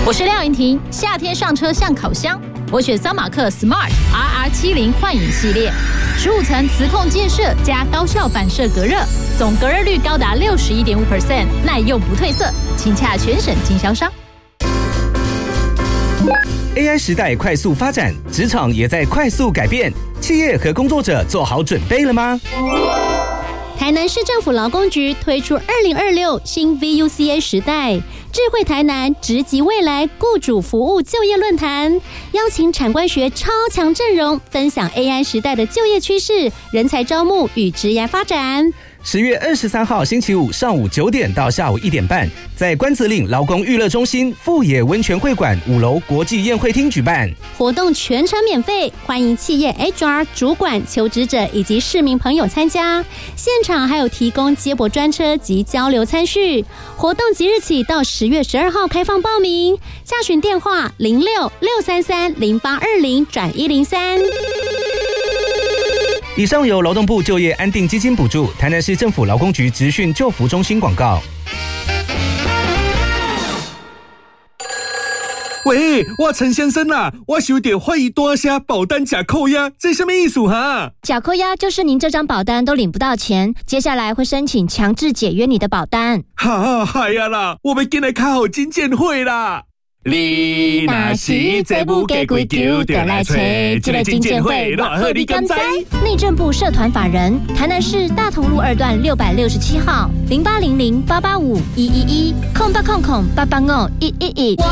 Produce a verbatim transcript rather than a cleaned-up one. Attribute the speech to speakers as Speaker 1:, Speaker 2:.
Speaker 1: 我是廖云婷，夏天上车像烤箱，我选桑马克 Smart R R 七十 幻影系列，十五层磁控建设加高效反射隔热，总隔热率高达 百分之六十一点五， 耐用不褪色，请洽全省经销商。
Speaker 2: A I 时代快速发展，职场也在快速改变，企业和工作者做好准备了吗？
Speaker 3: 台南市政府劳工局推出二零二六新 V U C A 时代智慧台南直击未来雇主服务就业论坛，邀请产官学超强阵容分享 A I 时代的就业趋势、人才招募与职业发展。
Speaker 2: 十月二十三号星期五上午九点到下午一点半，在关子岭劳工娱乐中心富野温泉会馆五楼国际宴会厅举办。
Speaker 3: 活动全程免费，欢迎企业 H R 主管、求职者以及市民朋友参加。现场还有提供接驳专车及交流餐叙。活动即日起到十月十二号开放报名，洽询电话零六六三三零八二零转一零三。
Speaker 2: 以上由劳动部就业安定基金补助，台南市政府劳工局职训就服中心广告。
Speaker 4: 喂，我陈先生啊，我收到欢迎大声保单假扣押，这什么意思哈？
Speaker 5: 假扣押就是您这张保单都领不到钱，接下来会申请强制解约你的保单。
Speaker 4: 哈，嗨呀啦，我们今日开好金鉴会啦。你若是这不给鬼叫，就来找这个金鉴会，偌好你敢知？
Speaker 5: 内政部社团法人台南市大同路二段六百六十七号零八零零八八五一一一空八空空八八五一一一。